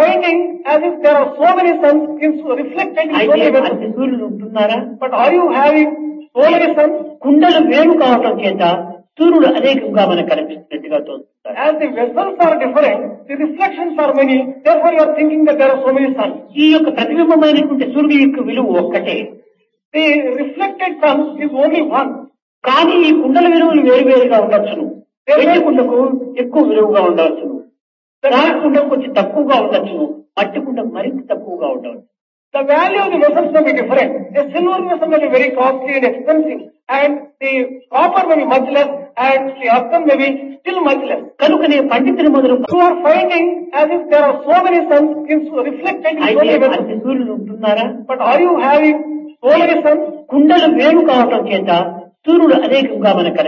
finding as if there are so many suns reflected in so అయితే many vessels. అన్ని సూర్యులు ఉంటున్నారా? But are you having so many suns? కుండలు వేరు కావటం చేత సూర్యుడు అనేకంగా మనకు కనిపిస్తున్నట్టుగా తోస్తున్నారు. As the vessels are different, the reflections are many. Therefore, you are thinking that there are so many suns. ఈ యొక్క ప్రతిబింబమైనటువంటి సూర్యుడి యొక్క విలువ ఒక్కటే. The reflected sun is only one. కానీ ఈ కుండల విలువలు వేరువేరుగా ఉండొచ్చును. వెండి కుండకు ఎక్కువ విలువగా ఉండవచ్చును, రాగి కుండకు కొంచెం తక్కువగా ఉండొచ్చును, మట్టి కుండకు మరింత తక్కువగా ఉండవచ్చు. The value of the vessels may be different. A silver vessel may be very costly and expensive, and the copper may be much less, and the earthen may be still much less. కనుకనే పండితులు మొదలు You are finding as if there are so many suns reflected in so అయితే many vessels. అన్ని సూర్యులు ఉంటున్నారా? But are you having so many suns? కుండలు వేరు కావటం చేత సూర్యుడు అనేకంగా మనకు